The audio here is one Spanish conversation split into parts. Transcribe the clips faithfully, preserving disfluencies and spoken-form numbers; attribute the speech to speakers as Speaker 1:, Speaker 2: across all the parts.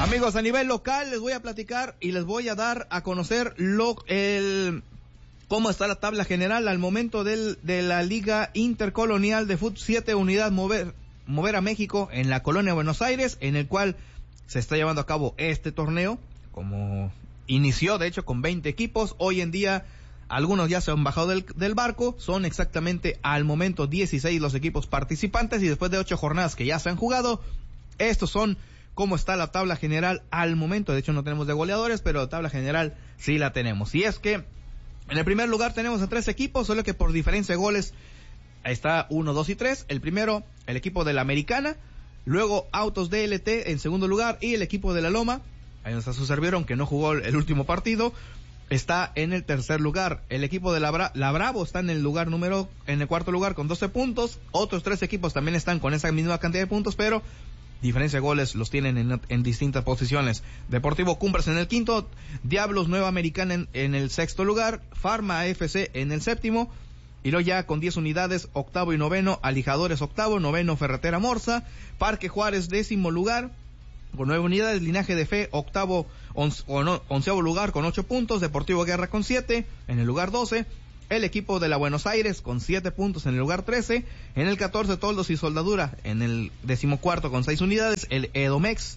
Speaker 1: Amigos, a nivel local les voy a platicar y les voy a dar a conocer lo, el, cómo está la tabla general al momento del, de la Liga Intercolonial de Fut siete Unidad Mover, Mover a México en la Colonia Buenos Aires, en el cual se está llevando a cabo este torneo, como inició de hecho con veinte equipos. Hoy en día algunos ya se han bajado del, del barco, son exactamente al momento dieciséis los equipos participantes, y después de ocho jornadas que ya se han jugado, estos son cómo está la tabla general al momento. De hecho no tenemos de goleadores, pero la tabla general sí la tenemos. Y es que en el primer lugar tenemos a tres equipos, solo que por diferencia de goles está uno, dos y tres. El primero, el equipo de la Americana, luego Autos D L T en segundo lugar, y el equipo de la Loma, ahí está su servidor, aunque no jugó el último partido, está en el tercer lugar. El equipo de la, Bra- la Bravo está en el lugar número, en el cuarto lugar con doce puntos. Otros tres equipos también están con esa misma cantidad de puntos, pero diferencia de goles los tienen en, en distintas posiciones. Deportivo Cumbres en el quinto, Diablos Nueva Americana en, en el sexto lugar, Farma F C en el séptimo, y luego ya con diez unidades, octavo y noveno, Alijadores octavo, noveno Ferretera Morsa, Parque Juárez décimo lugar, con nueve unidades, Linaje de Fe octavo, once, onceavo lugar con ocho puntos, Deportivo Guerra con siete, en el lugar doce, el equipo de la Buenos Aires con siete puntos en el lugar trece, en el catorce Toldos y Soldadura en el decimocuarto con seis unidades, el Edomex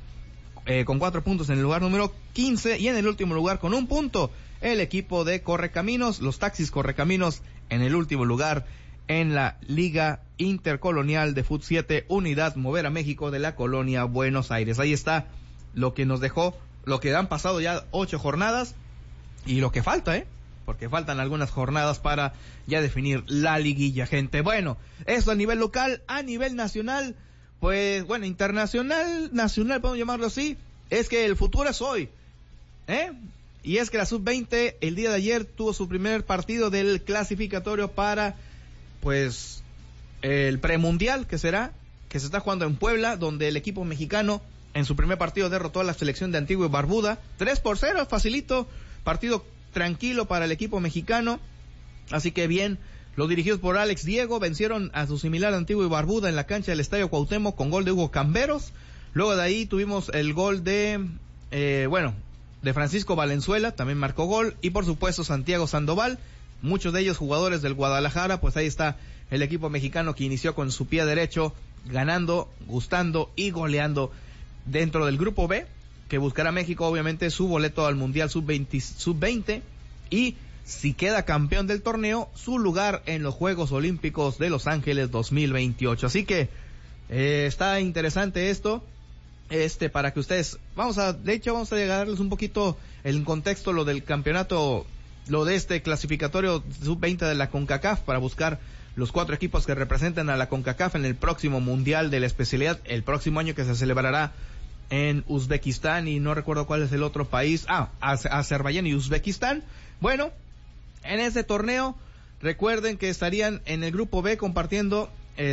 Speaker 1: eh, con cuatro puntos en el lugar número quince, y en el último lugar con un punto el equipo de Correcaminos, los Taxis Correcaminos en el último lugar en la Liga Intercolonial de Fut siete Unidad Mover a México de la Colonia Buenos Aires. Ahí está lo que nos dejó, lo que han pasado ya ocho jornadas y lo que falta, eh porque faltan algunas jornadas para ya definir la liguilla, gente. Bueno, eso a nivel local. A nivel nacional, pues, bueno, internacional, nacional, podemos llamarlo así, es que el futuro es hoy, ¿eh? Y es que la sub veinte el día de ayer tuvo su primer partido del clasificatorio para, pues, el premundial, que será, que se está jugando en Puebla, donde el equipo mexicano en su primer partido derrotó a la selección de Antigua y Barbuda, tres por cero, facilito, partido tranquilo para el equipo mexicano. Así que bien, los dirigidos por Alex Diego vencieron a su similar Antigua y Barbuda en la cancha del Estadio Cuauhtémoc con gol de Hugo Camberos. Luego de ahí tuvimos el gol de, eh, bueno, de Francisco Valenzuela, también marcó gol, y por supuesto Santiago Sandoval, muchos de ellos jugadores del Guadalajara. Pues ahí está el equipo mexicano que inició con su pie derecho, ganando, gustando y goleando dentro del grupo B, que buscará México obviamente su boleto al Mundial sub veinte, sub veinte, y si queda campeón del torneo, su lugar en los Juegos Olímpicos de Los Ángeles dos mil veintiocho. Así que eh, está interesante esto, este para que ustedes, vamos a, de hecho vamos a darles un poquito el contexto, lo del campeonato, lo de este clasificatorio sub veinte de la CONCACAF, para buscar los cuatro equipos que representan a la CONCACAF en el próximo Mundial de la especialidad, el próximo año, que se celebrará en Uzbekistán, y no recuerdo cuál es el otro país, ah, Azerbaiyán y Uzbekistán. Bueno, en ese torneo, recuerden que estarían en el grupo B compartiendo,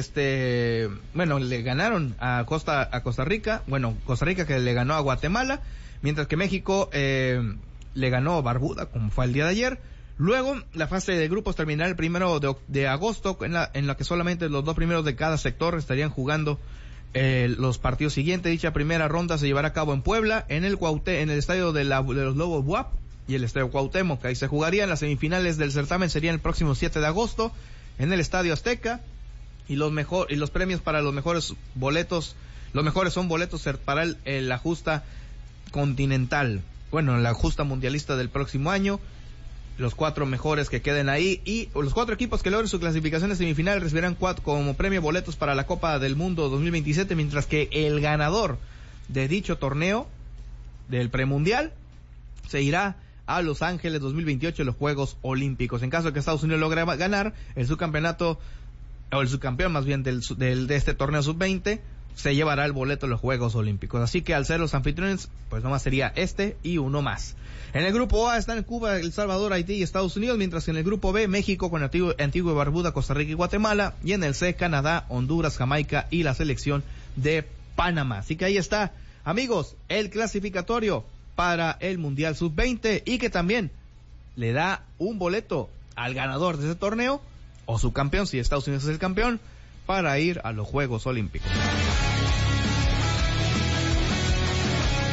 Speaker 1: este, bueno, le ganaron a Costa, a Costa Rica, bueno, Costa Rica que le ganó a Guatemala, mientras que México, eh, le ganó a Barbuda, como fue el día de ayer. Luego, la fase de grupos terminará el primero de, de agosto, en la, en la que solamente los dos primeros de cada sector estarían jugando Eh, los partidos siguientes. Dicha primera ronda se llevará a cabo en Puebla, en el Cuauhté, en el estadio de, la, de los Lobos B U A P y el estadio Cuauhtémoc, que ahí se jugarían. Las semifinales del certamen serían el próximo siete de agosto en el estadio Azteca, y los mejor y los premios para los mejores boletos, los mejores son boletos para el, el, la justa continental, bueno, la justa mundialista del próximo año. Los cuatro mejores que queden ahí, y los cuatro equipos que logren su clasificación de semifinal recibirán cuatro, como premio, boletos para la Copa del Mundo dos mil veintisiete, mientras que el ganador de dicho torneo del premundial se irá a Los Ángeles dos mil veintiocho, los Juegos Olímpicos. En caso de que Estados Unidos logre ganar el subcampeonato, o el subcampeón más bien del, del de este torneo sub veinte, se llevará el boleto a los Juegos Olímpicos. Así que al ser los anfitriones, pues nomás sería este y uno más. En el grupo A están Cuba, El Salvador, Haití y Estados Unidos, mientras que en el grupo B, México con Antigua, Antigua y Barbuda, Costa Rica y Guatemala, y en el C, Canadá, Honduras, Jamaica y la selección de Panamá. Así que ahí está, amigos, el clasificatorio para el Mundial sub veinte, y que también le da un boleto al ganador de ese torneo, o subcampeón, si Estados Unidos es el campeón, para ir a los Juegos Olímpicos.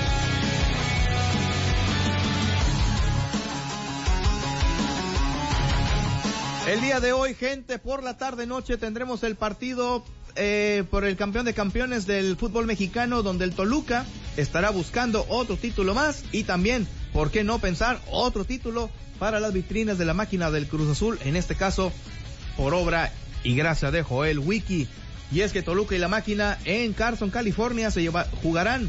Speaker 1: El día de hoy, gente, por la tarde noche tendremos el partido eh, por el campeón de campeones del fútbol mexicano, donde el Toluca estará buscando otro título más y también, ¿por qué no pensar otro título para las vitrinas de la máquina del Cruz Azul? En este caso, por obra y gracia de Joel Wiki. Y es que Toluca y la máquina en Carson, California, se lleva, jugarán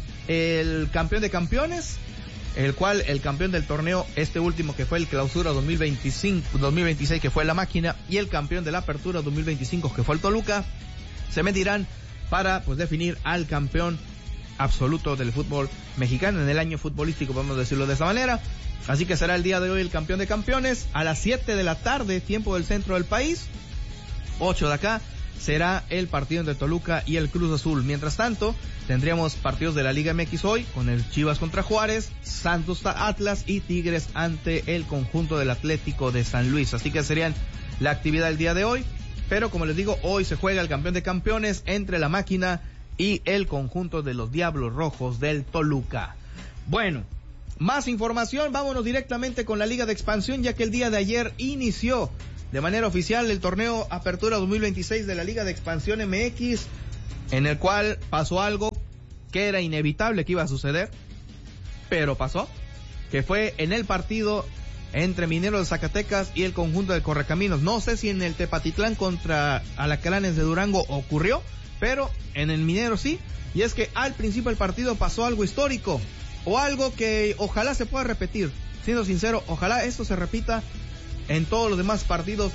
Speaker 1: el campeón de campeones, el cual el campeón del torneo, este último que fue el clausura dos mil veinticinco, dos mil veintiséis, que fue la máquina, y el campeón de la apertura dos mil veinticinco, que fue el Toluca, se medirán para pues definir al campeón absoluto del fútbol mexicano en el año futbolístico, podemos decirlo de esta manera. Así que será el día de hoy el campeón de campeones a las siete de la tarde, tiempo del centro del país, ocho de acá, será el partido entre Toluca y el Cruz Azul. Mientras tanto, tendríamos partidos de la Liga M X hoy, con el Chivas contra Juárez, Santos Atlas y Tigres ante el conjunto del Atlético de San Luis. Así que serían la actividad del día de hoy, pero como les digo, hoy se juega el campeón de campeones entre la máquina y el conjunto de los Diablos Rojos del Toluca. Bueno, más información, vámonos directamente con la Liga de Expansión, ya que el día de ayer inició de manera oficial el torneo Apertura dos mil veintiséis de la Liga de Expansión M X, en el cual pasó algo que era inevitable que iba a suceder, pero pasó, que fue en el partido entre Mineros de Zacatecas y el conjunto de Correcaminos. No sé si en el Tepatitlán contra Alacranes de Durango ocurrió, pero en el Minero sí, y es que al principio del partido pasó algo histórico, o algo que ojalá se pueda repetir. Siendo sincero, ojalá esto se repita en todos los demás partidos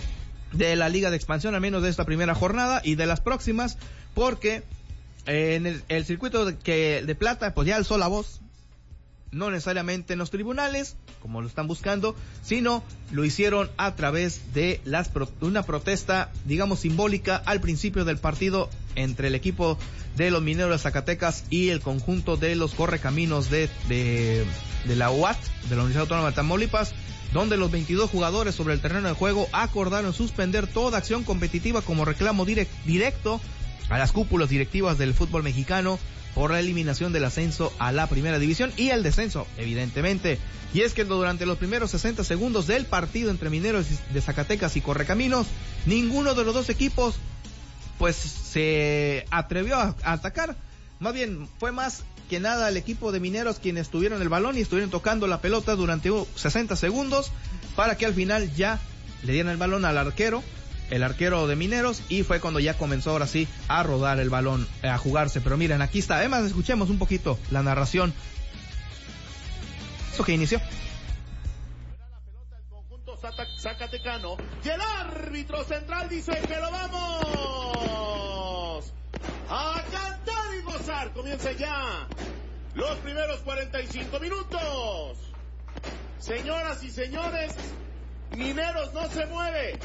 Speaker 1: de la Liga de Expansión, al menos de esta primera jornada y de las próximas, porque eh, en el, el circuito de, que, de plata, pues ya alzó la voz, no necesariamente en los tribunales, como lo están buscando, sino lo hicieron a través de las pro, una protesta, digamos, simbólica al principio del partido entre el equipo de los Mineros de Zacatecas y el conjunto de los Correcaminos de, de, de la U A T, de la Universidad Autónoma de Tamaulipas, donde los veintidós jugadores sobre el terreno de juego acordaron suspender toda acción competitiva como reclamo direct, directo a las cúpulas directivas del fútbol mexicano por la eliminación del ascenso a la primera división y el descenso, evidentemente. Y es que durante los primeros sesenta segundos del partido entre Mineros de Zacatecas y Correcaminos, ninguno de los dos equipos pues se atrevió a, a atacar. Más bien, fue más que nada el equipo de Mineros quienes tuvieron el balón y estuvieron tocando la pelota durante sesenta segundos para que al final ya le dieran el balón al arquero, el arquero de Mineros, y fue cuando ya comenzó ahora sí a rodar el balón, a jugarse. Pero miren, aquí está. Además, escuchemos un poquito la narración. Eso que inició.
Speaker 2: La pelota del conjunto zacatecano y el árbitro central dice que lo vamos a cantar y gozar. Comienza ya los primeros cuarenta y cinco minutos. Señoras y señores, Mineros no se mueve.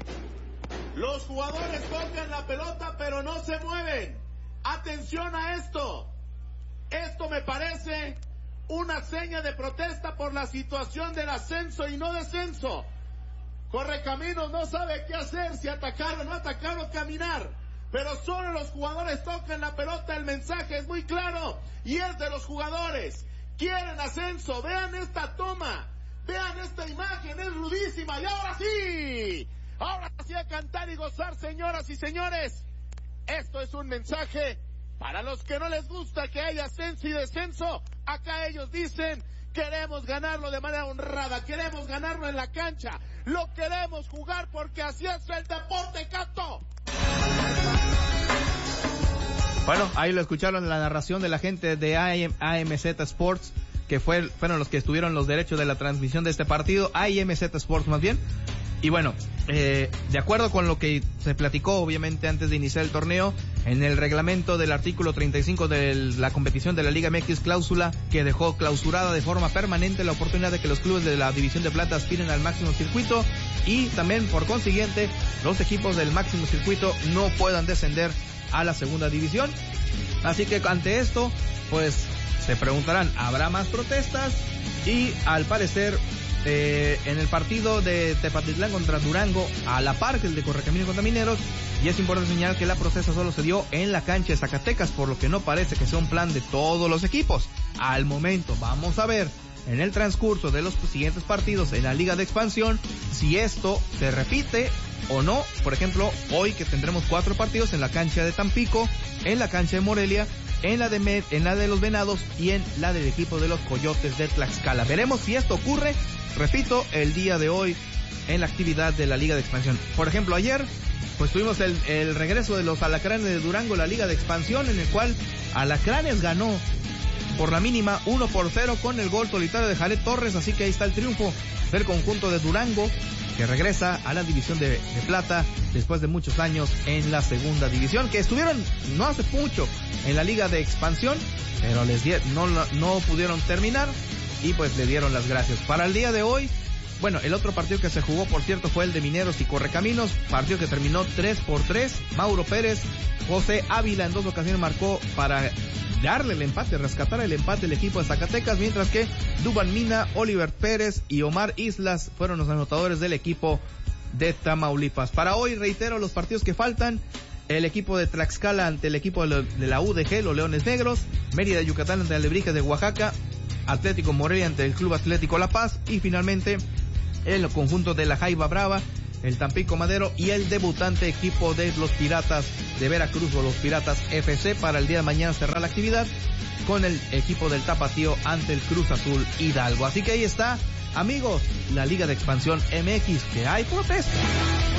Speaker 2: Los jugadores tocan la pelota pero no se mueven. Atención a esto. Esto me parece una seña de protesta por la situación del ascenso y no descenso. Correcaminos no sabe qué hacer, si atacar o no atacar o caminar. Pero solo los jugadores tocan la pelota, el mensaje es muy claro y es de los jugadores. Quieren ascenso, vean esta toma, vean esta imagen, es rudísima. Y ahora sí, ahora sí a cantar y gozar, señoras y señores. Esto es un mensaje para los que no les gusta que haya ascenso y descenso. Acá ellos dicen: queremos ganarlo de manera honrada, queremos ganarlo en la cancha, lo queremos jugar porque así es el deporte, Cato.
Speaker 1: Bueno, ahí lo escucharon, la narración de la gente de A M Z Sports, que fue, fueron los que estuvieron los derechos de la transmisión de este partido, A M Z Sports más bien. Y bueno, eh, de acuerdo con lo que se platicó obviamente antes de iniciar el torneo, en el reglamento del artículo treinta y cinco de la competición de la Liga M X, cláusula que dejó clausurada de forma permanente la oportunidad de que los clubes de la División de Plata aspiren al máximo circuito y también por consiguiente los equipos del máximo circuito no puedan descender a la segunda división. Así que ante esto, pues se preguntarán, ¿habrá más protestas? Y al parecer, Eh, en el partido de Tepatitlán contra Durango, a la par que el de Correcaminos contra Mineros, y es importante señalar que la protesta solo se dio en la cancha de Zacatecas, por lo que no parece que sea un plan de todos los equipos. Al momento, vamos a ver en el transcurso de los siguientes partidos en la Liga de Expansión si esto se repite o no. Por ejemplo, hoy que tendremos cuatro partidos en la cancha de Tampico, en la cancha de Morelia, en la de Med, en la de los Venados y en la del equipo de los Coyotes de Tlaxcala. Veremos si esto ocurre, repito, el día de hoy en la actividad de la Liga de Expansión. Por ejemplo, ayer pues tuvimos el, el regreso de los Alacranes de Durango, la Liga de Expansión, en el cual Alacranes ganó por la mínima uno por cero con el gol solitario de Jared Torres, así que ahí está el triunfo del conjunto de Durango, que regresa a la división de, de plata después de muchos años en la segunda división, que estuvieron no hace mucho en la Liga de Expansión, pero les die, no, no pudieron terminar y pues le dieron las gracias. Para el día de hoy, bueno, el otro partido que se jugó, por cierto, fue el de Mineros y Correcaminos, partido que terminó tres por tres. Mauro Pérez, José Ávila en dos ocasiones marcó para darle el empate, rescatar el empate el equipo de Zacatecas, mientras que Duban Mina, Oliver Pérez y Omar Islas fueron los anotadores del equipo de Tamaulipas. Para hoy, reitero, los partidos que faltan: el equipo de Tlaxcala ante el equipo de la U D G, los Leones Negros; Mérida, Yucatán ante Alebrijes de Oaxaca; Atlético Morelia ante el Club Atlético La Paz; y finalmente el conjunto de la Jaiba Brava, el Tampico Madero y el debutante equipo de los Piratas de Veracruz, o los Piratas F C. Para el día de mañana cerrar la actividad con el equipo del Tapatío ante el Cruz Azul Hidalgo. Así que ahí está, amigos, la Liga de Expansión M X, que hay protesta.